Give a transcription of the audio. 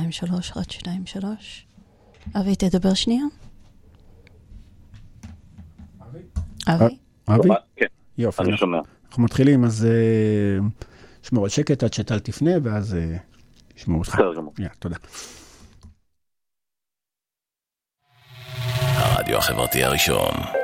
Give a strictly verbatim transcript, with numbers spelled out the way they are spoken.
שתיים, שלוש, אחת, שתיים, שלוש. אבי, תדבר שנייה. אבי? אבי? אבי? כן, יופי. אני שומע. אנחנו מתחילים, אז שמור על שקט עד שטל תפנה, ואז שמור אותך. בסדר גמור. תודה. הרדיו החברתי הראשון.